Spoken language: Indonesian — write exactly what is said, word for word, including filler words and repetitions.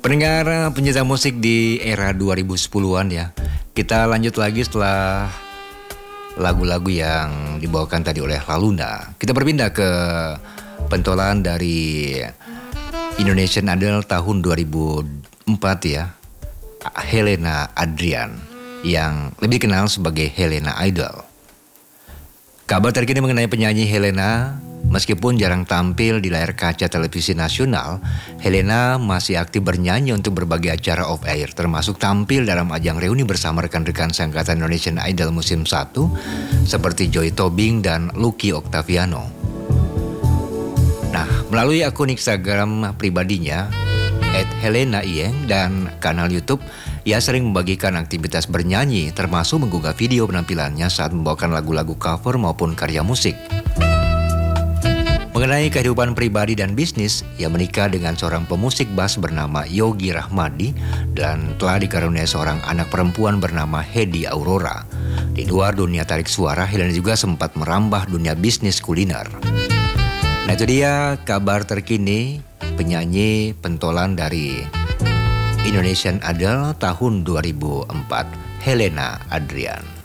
Pendengar pencinta musik di era dua ribu sepuluhan ya. Kita lanjut lagi setelah lagu-lagu yang dibawakan tadi oleh Laluna. Kita berpindah ke pentolan dari Indonesian Idol tahun dua ribu empat ya. Helena Adrian yang lebih dikenal sebagai Helena Idol. Kabar terkini mengenai penyanyi Helena, meskipun jarang tampil di layar kaca televisi nasional, Helena masih aktif bernyanyi untuk berbagai acara off-air, termasuk tampil dalam ajang reuni bersama rekan-rekan seangkatan Indonesian Idol musim satu, seperti Joy Tobing dan Lucky Octaviano. Nah, melalui akun Instagram pribadinya, et helena iyeng, dan kanal YouTube, ia sering membagikan aktivitas bernyanyi, termasuk menggugah video penampilannya saat membawakan lagu-lagu cover maupun karya musik. Mengenai kehidupan pribadi dan bisnis, ia menikah dengan seorang pemusik bass bernama Yogi Rahmadi dan telah dikaruniai seorang anak perempuan bernama Hedi Aurora. Di luar dunia tarik suara, Helena juga sempat merambah dunia bisnis kuliner. Nah, itu dia kabar terkini penyanyi pentolan dari Indonesian Idol tahun dua ribu empat, Helena Adrian.